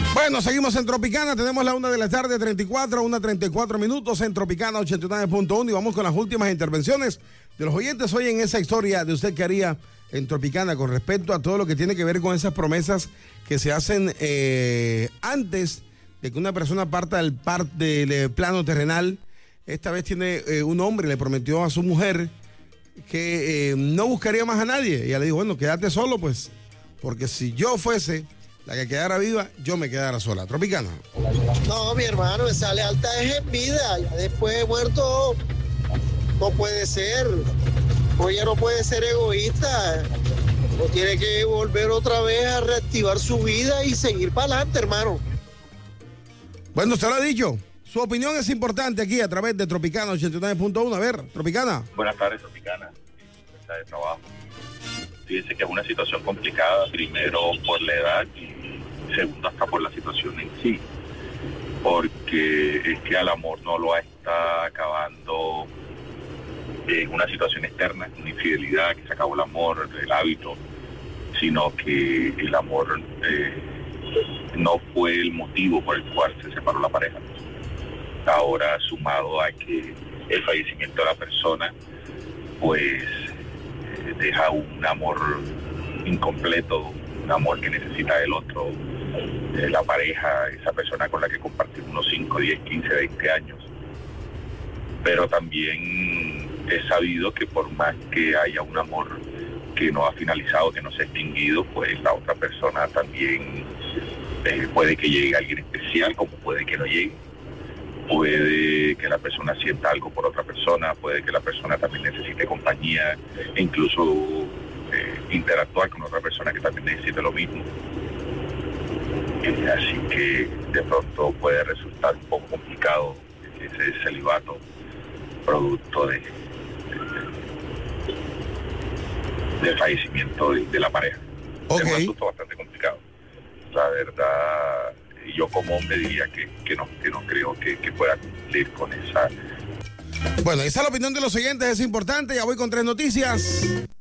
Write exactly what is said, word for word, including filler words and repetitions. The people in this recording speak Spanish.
Bueno, seguimos en Tropicana, tenemos la una de la tarde, treinta y cuatro, una treinta y cuatro minutos en Tropicana ochenta y nueve punto uno y vamos con las últimas intervenciones de los oyentes hoy en esa historia de usted que haría en Tropicana con respecto a todo lo que tiene que ver con esas promesas que se hacen eh, antes de que una persona parta del, par, del eh, plano terrenal. Esta vez tiene eh, un hombre, le prometió a su mujer que eh, no buscaría más a nadie. Y ella le dijo, bueno, quédate solo pues, porque si yo fuese la que quedara viva, yo me quedara sola. Tropicana. No, mi hermano, esa lealtad es en vida. Ya después de muerto no puede ser. Oye, no puede ser egoísta. O tiene que volver otra vez a reactivar su vida y seguir para adelante, hermano. Bueno, usted lo ha dicho. Su opinión es importante aquí a través de Tropicana ochenta y nueve punto uno. A ver, Tropicana. Buenas tardes, Tropicana. Mesa de trabajo. Fíjense que es una situación complicada, primero por la edad y segundo hasta por la situación en sí, porque es que al amor no lo está acabando eh, una situación externa, una infidelidad, que se acabó el amor, el hábito, sino que el amor eh, no fue el motivo por el cual se separó la pareja. Ahora, sumado a que el fallecimiento de la persona, pues deja un amor incompleto, un amor que necesita del otro, eh, la pareja, esa persona con la que compartimos unos cinco, diez, quince, veinte años. Pero también he sabido que por más que haya un amor que no ha finalizado, que no se ha extinguido, pues la otra persona también eh, puede que llegue alguien especial, como puede que no llegue. Puede que la persona sienta algo por otra persona, puede que la persona también necesite compañía e incluso eh, interactuar con otra persona que también necesite lo mismo. Eh, así que de pronto puede resultar un poco complicado ese celibato producto de, de, del fallecimiento de, de la pareja. Okay. Es un asunto bastante complicado. La verdad, yo como hombre diría que, que, no, que no creo que, que pueda cumplir con esa. Bueno, esa es la opinión de los oyentes, es importante. Ya voy con tres noticias.